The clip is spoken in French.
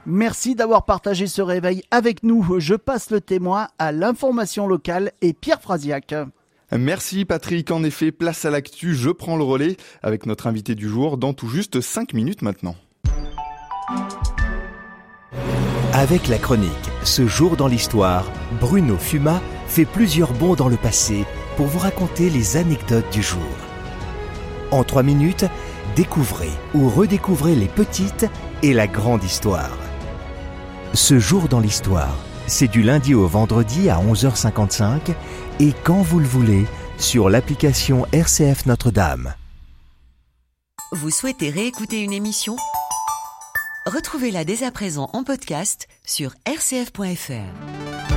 Merci d'avoir partagé ce réveil avec nous. Je passe le témoin à l'information locale et Pierre Frasiac. Merci Patrick, en effet, place à l'actu, je prends le relais avec notre invité du jour dans tout juste 5 minutes maintenant. Avec la chronique Ce jour dans l'histoire, Bruno Fuma fait plusieurs bonds dans le passé pour vous raconter les anecdotes du jour. En 3 minutes, découvrez ou redécouvrez les petites et la grande histoire. Ce jour dans l'histoire, c'est du lundi au vendredi à 11h55 et quand vous le voulez sur l'application RCF Notre-Dame. Vous souhaitez réécouter une émission ? Retrouvez-la dès à présent en podcast sur rcf.fr.